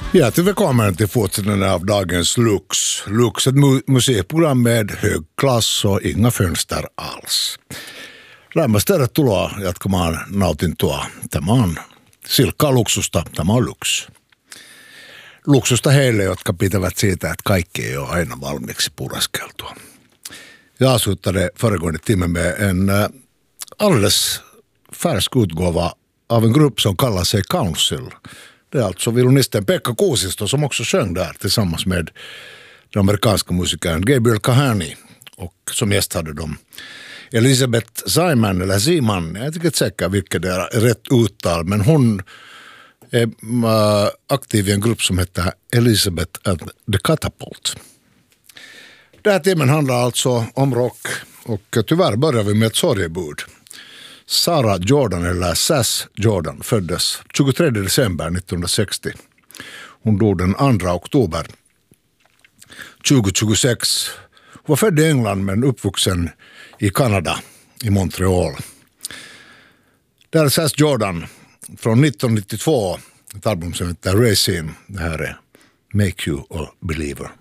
Hjärtligt välkommen till fortsättningen av dagens Lux. Lux är ett musikprogram med hög klass och inga fönster alls. Lämmästä tuloa jatkamaan nautintoa. Tämä on silkkaa luksusta, tämä on Lux. Luksusta heille, jotka pitävät siitä, että kaikki ei ole aina valmiiksi puraskeltua. Jag avslutade föregående timme med en alldeles färsk utgåva av en grupp som kallar sig Council. Det är alltså violinisten Pekka Kuusisto som också sjöng där tillsammans med den amerikanska musikern Gabriel Kahane. Och som gäst hade de Elizabeth Simon eller Simon, jag är inte säker vilket det är rätt uttal, men hon är aktiv i en grupp som heter Elizabeth and the Catapult. Den här timmen handlar alltså om rock och tyvärr börjar vi med ett sorgebud. Sarah Jordan eller Sass Jordan föddes 23 december 1960. Hon dog den 2 oktober 2026. Hon var född i England men uppvuxen i Kanada, i Montreal. Där är Sass Jordan från 1992, ett album som heter Racing. Det här är Make You a Believer.